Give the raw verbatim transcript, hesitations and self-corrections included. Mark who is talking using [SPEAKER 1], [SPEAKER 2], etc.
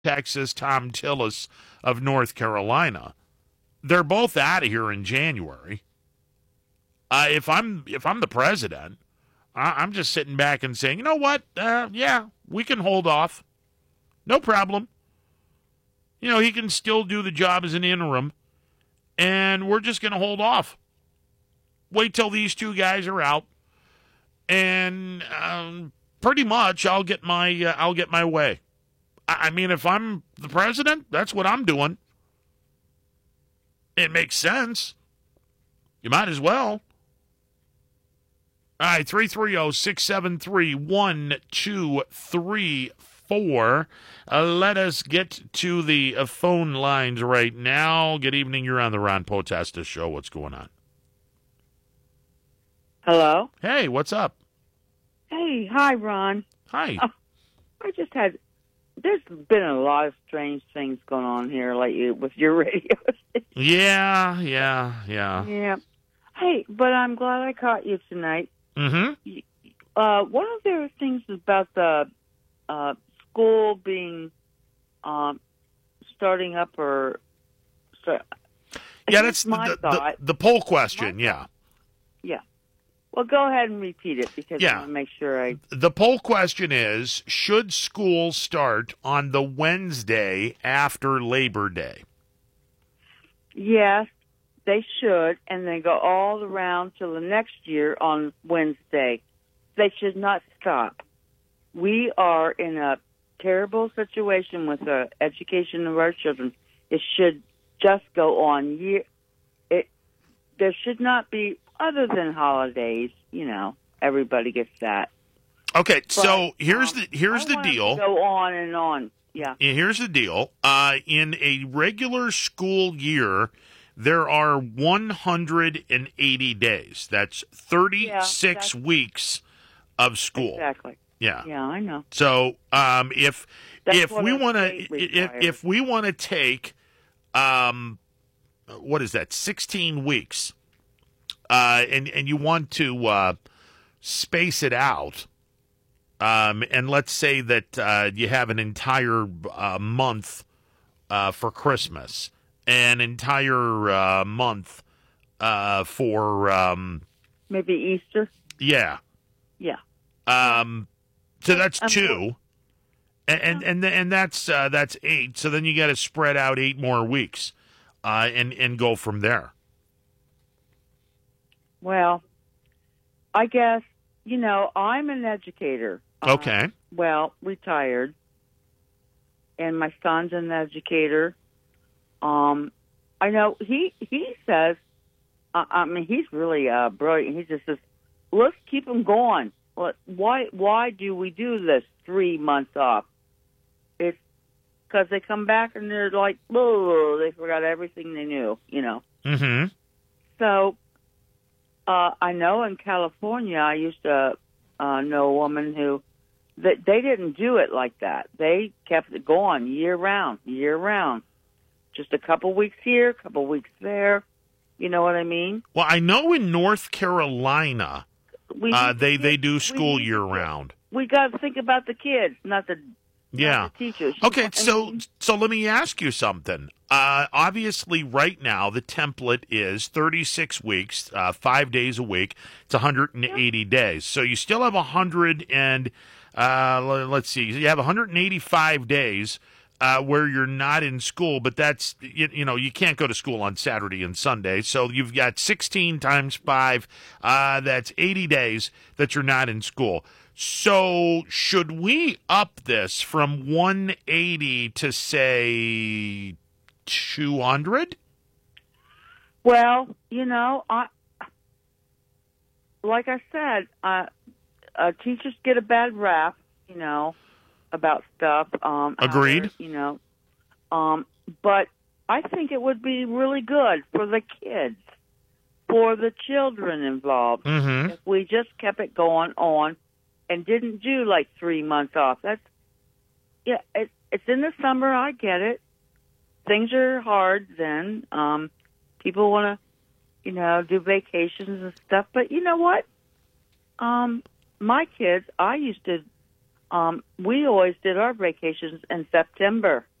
[SPEAKER 1] Texas, Tom Tillis of North Carolina. They're both out of here in January. Uh, if I'm if I'm the president, I, I'm just sitting back and saying, you know what? Uh, yeah, we can hold off. No problem. You know, he can still do the job as an interim, and we're just going to hold off. Wait till these two guys are out, and um, pretty much I'll get my uh, I'll get my way. I, I mean, if I'm the president, that's what I'm doing. It makes sense. You might as well. All right, three three zero, six seven three, one two three four. Uh, let us get to the uh, phone lines right now. Good evening. You're on the Ron Potesta Show. What's going on?
[SPEAKER 2] Hello?
[SPEAKER 1] Hey, what's up?
[SPEAKER 2] Hey, hi, Ron.
[SPEAKER 1] Hi.
[SPEAKER 2] Uh, I just had, there's been a lot of strange things going on here lately with your radio.
[SPEAKER 1] yeah, yeah, yeah.
[SPEAKER 2] Yeah. Hey, but I'm glad I caught you tonight.
[SPEAKER 1] Mm-hmm.
[SPEAKER 2] Uh, one of the things about the uh, school being um, starting up or... Start,
[SPEAKER 1] yeah, that's
[SPEAKER 2] my
[SPEAKER 1] the,
[SPEAKER 2] thought.
[SPEAKER 1] The, the poll question, yeah.
[SPEAKER 2] Yeah. Well, go ahead and repeat it because
[SPEAKER 1] yeah.
[SPEAKER 2] I want to make sure I...
[SPEAKER 1] The poll question is, should school start on the Wednesday after Labor Day?
[SPEAKER 2] Yes, they should, and they go all around till the next year on Wednesday. They should not stop. We are in a terrible situation with the education of our children. It should just go on year. It there should not be, other than holidays. You know, everybody gets that.
[SPEAKER 1] Okay,
[SPEAKER 2] but,
[SPEAKER 1] so here's
[SPEAKER 2] um,
[SPEAKER 1] the here's
[SPEAKER 2] I
[SPEAKER 1] the
[SPEAKER 2] want it
[SPEAKER 1] deal.
[SPEAKER 2] to go on and on. Yeah.
[SPEAKER 1] Here's the deal. Uh, in a regular school year, there are one hundred eighty days. That's thirty-six
[SPEAKER 2] yeah,
[SPEAKER 1] weeks of school.
[SPEAKER 2] Exactly.
[SPEAKER 1] Yeah.
[SPEAKER 2] Yeah, I know.
[SPEAKER 1] So, um, if
[SPEAKER 2] That's
[SPEAKER 1] if we want to if,
[SPEAKER 2] if
[SPEAKER 1] if we want to take um, what is that? sixteen weeks. Uh, and and you want to uh, space it out. Um, and let's say that uh, you have an entire uh, month uh, for Christmas, an entire uh, month uh, for um,
[SPEAKER 2] maybe Easter.
[SPEAKER 1] Yeah,
[SPEAKER 2] yeah.
[SPEAKER 1] Um, so that's
[SPEAKER 2] I'm
[SPEAKER 1] two,
[SPEAKER 2] cool.
[SPEAKER 1] and and and, and that's uh, that's eight. So then you got to spread out eight more weeks, uh, and and go from there.
[SPEAKER 2] Well, I guess you know I'm an educator.
[SPEAKER 1] Okay.
[SPEAKER 2] Uh, well, retired, and my son's an educator. Um, I know he he says, uh, I mean, he's really uh, brilliant. He just says, "Let's keep them going. Why why do we do this three months off? It's because they come back and they're like, whoa, they forgot everything they knew, you know."
[SPEAKER 1] Mm-hmm.
[SPEAKER 2] So uh, I know in California, I used to uh, know a woman who. That they didn't do it like that. They kept it going year round, year round. Just a couple weeks here, a couple weeks there. You know what I mean?
[SPEAKER 1] Well, I know in North Carolina,
[SPEAKER 2] we
[SPEAKER 1] uh, they
[SPEAKER 2] to,
[SPEAKER 1] they do school
[SPEAKER 2] we,
[SPEAKER 1] year round.
[SPEAKER 2] We got to think about the kids, not the
[SPEAKER 1] yeah
[SPEAKER 2] not the teachers.
[SPEAKER 1] Okay, so so let me ask you something. Uh, obviously, right now the template is thirty-six weeks, uh, five days a week. It's one hundred eighty yeah. days. So you still have one hundred and. Uh, let's see. You have one hundred eighty-five days uh, where you're not in school, but that's you, you know you can't go to school on Saturday and Sunday. So you've got sixteen times five. Uh, that's eighty days that you're not in school. So should we up this from one eighty to say two hundred?
[SPEAKER 2] Well, you know, I like I said. Uh, Uh, teachers get a bad rap, you know, about stuff. Um,
[SPEAKER 1] Agreed.
[SPEAKER 2] You know, um, but I think it would be really good for the kids, for the children involved,
[SPEAKER 1] mm-hmm.
[SPEAKER 2] if we just kept it going on and didn't do like three months off. That's yeah. It, it's in the summer. I get it. Things are hard then. Um, people want to, you know, do vacations and stuff. But you know what? Um. My kids, I used to, um, we always did our vacations in September.